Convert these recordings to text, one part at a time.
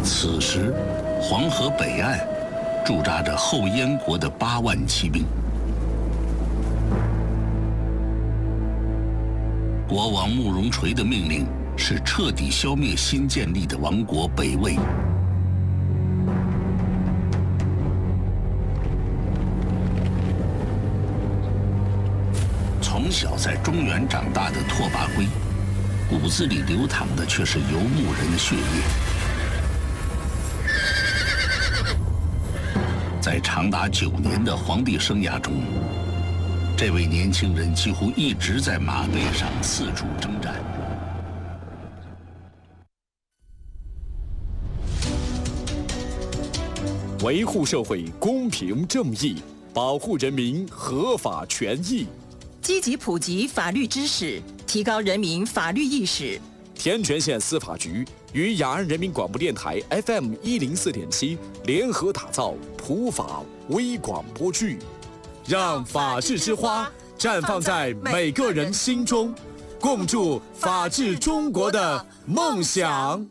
此时，黄河北岸驻扎着后燕国的8万骑兵。国王慕容垂的命令是彻底消灭新建立的王国北魏。从小在中原长大的拓跋圭，骨子里流淌的却是游牧人的血液。在长达9年的皇帝生涯中，这位年轻人几乎一直在马背上四处征战。 维护社会公平正义，保护人民合法权益， 积极普及法律知识，提高人民法律意识。 天全县司法局与雅安人民广播电台 FM104.7联合打造普法微广播剧，让法治之花绽放在每个人心中，共筑法治中国的梦想。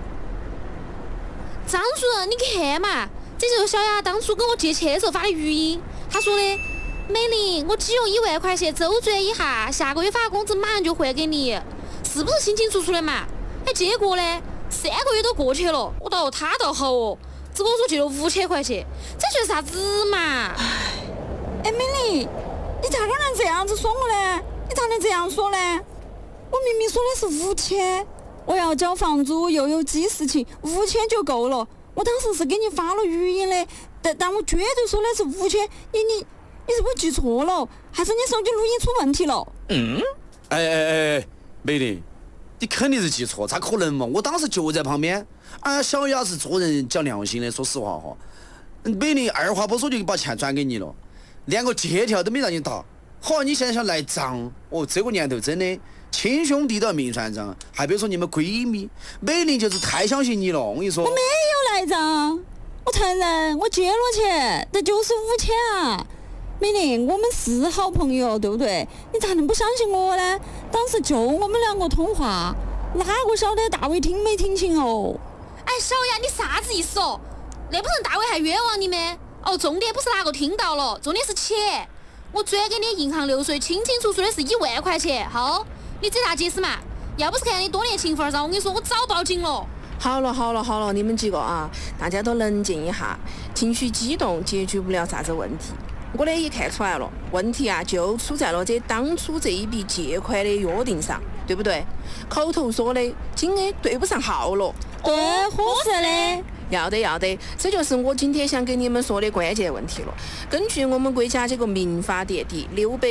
张主任，你看嘛，这就是小雅当初跟我借钱的时候发的语音。他说的：“美玲，我只用1万块钱周转一下，下个月发工资马上就还给你，是不是清清楚楚的嘛？”哎，结果呢，3个月都过去了，他倒好哦，只跟我说借了5000块钱，这就是啥子嘛？ 哎，美玲，你咋个能这样子说我呢？你咋能这样说呢？我明明说的是5000，我要交房租又有记事情，5000就够了。我当时是给你发了语音的，但我绝对说的是5000，你是不是记错了？还是你手机录音出问题了？ 哎，美玲，你肯定是记错，咋可能嘛？我当时就在旁边。小雅是做人讲良心的，说实话哈。美玲二话不说就把钱转给你了，连个借条都没让你打。好，你现在想赖账？哦，这个年头真的亲兄弟都要明算账，还别说你们闺蜜。美玲就是太相信你了，我跟你说。 我没有赖账，我承认我借了钱，但就是5000啊。美玲，我们是好朋友，对不对？你咋能不相信我呢？当时就我们2个通话，哪个晓得大伟听没听清哦？ 哎，小雅，你啥子意思哦？那不成大伟还冤枉你吗？哦，重点不是哪个听到了，重点是钱。我转给你银行流水，清清楚楚的是1万块钱。好，你这咋解释嘛？要不是看你多年情分上，我跟你说，我早报警了。 好了，你们几个啊，大家都冷静一下，情绪激动解决不了啥子问题。我呢也看出来了，问题啊就出在了当初这一笔借款的约定上，对不对？口头说的金额对不上号了。 对，合适的。 要得，这就是我今天想跟你们说的关键问题了。根据我们国家这个民法典第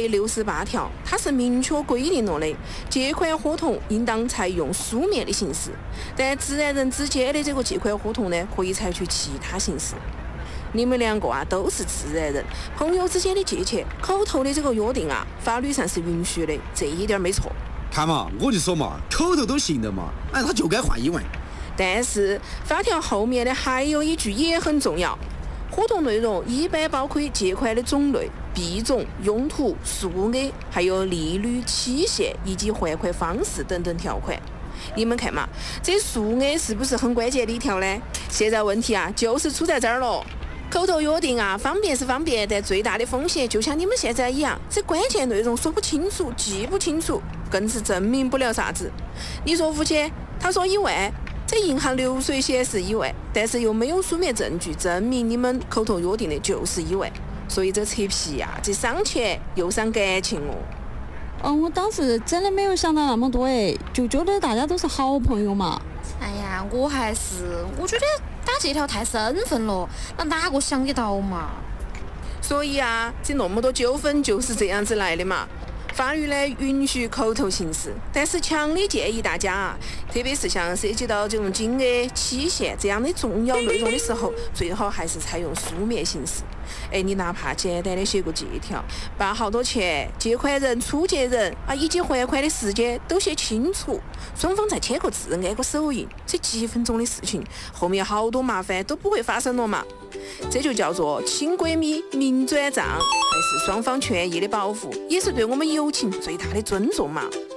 668条，它是明确规定了的，借款合同应当采用书面的形式，但自然人之间的这个借款合同呢，可以采取其他形式。你们2个啊都是自然人，朋友之间的借钱，口头的这个约定啊，法律上是允许的，这一点没错。 看嘛，我就说嘛，口头都行的嘛，他就该换1万。 但是法条后面的还有一句也很重要，合同内容一般包括借款的种类、币种、用途、数额，还有利率、期限以及还款方式等等条款。你们看嘛，这数额是不是很关键的一条呢？现在问题啊就是出在这儿了。口头约定啊，方便是方便，但最大的风险就像你们现在一样，这关键内容说不清楚、记不清楚，更是证明不了啥子。你说5000，他说1万，这银行流水显示1万，但是又没有书面证据证明你们口头约定的就是1万，所以这扯皮呀，这伤钱又伤感情哦。 我当时真的没有想到那么多就觉得大家都是好朋友嘛。 哎呀，我觉得打借条太生分了，那哪个想得到嘛？ 所以啊，这那么多纠纷就是这样子来的嘛。法律呢允许口头形式，但是强烈建议大家啊，特别是像涉及到这种金额、期限这样的重要内容的时候，最好还是采用书面形式。你哪怕简单的写个借条，把好多钱、借款人、出借人以及还款的时间都写清楚，双方再签个字、按个手印，这几分钟的事情，后面好多麻烦都不会发生了嘛。这就叫做亲闺蜜明转账，还是双方权益的保护，也是对我们友情最大的尊重嘛。